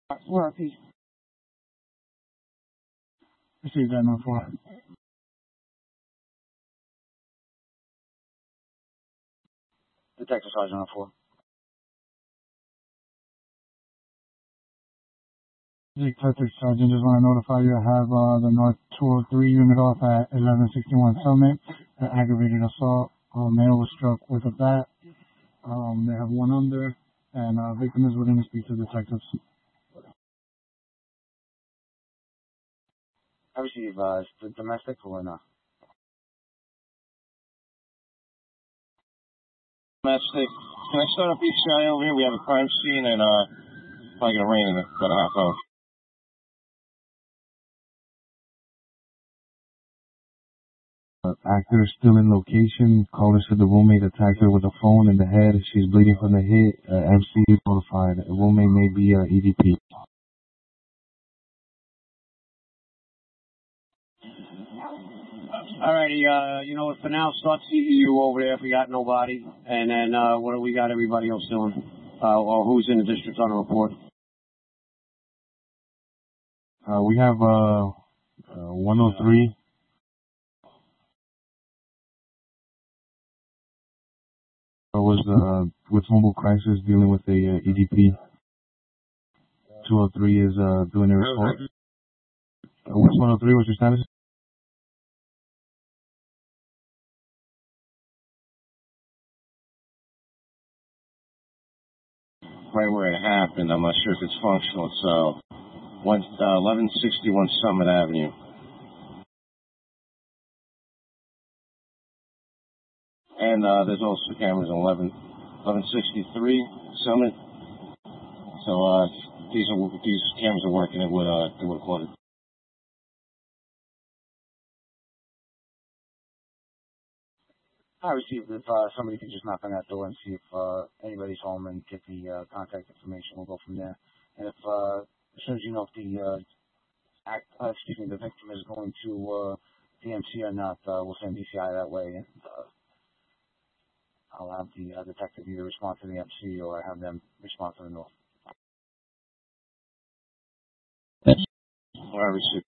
Where are he? Received that number 4. Detective Sergeant on 4. Detective Sergeant, just want to notify you I have the North 203 unit off at 1161 Summit. Aggravated assault. Male was struck with a bat. They have one under, and victim is willing to speak to detectives. I receive the domestic or not? Domestic. Can I start up ECI over here? We have a crime scene and probably gonna rain in about a half hour. Actor is still in location. Caller said the roommate attacked her with a phone in the head. She's bleeding from the hit. MC is notified. Roommate may be EDP. Alrighty, you know what, for now, start CEU over there if we got nobody. And then, what do we got everybody else doing? Or who's in the district on the report? We have 103. Was with mobile crisis dealing with a EDP. 203 is doing a response. What's 103? What's your status? Right where it happened. I'm not sure if it's functional. So, 1161 Summit Avenue. And there's also cameras on 1163 Summit. So these cameras are working. It would recorded. I received if somebody could just knock on that door and see if anybody's home and get the contact information. We'll go from there. And if as soon as you know if the the victim is going to DMC or not, we'll send DCI that way, and I'll have the detective either respond to the MC or have them respond to the North. Or I received.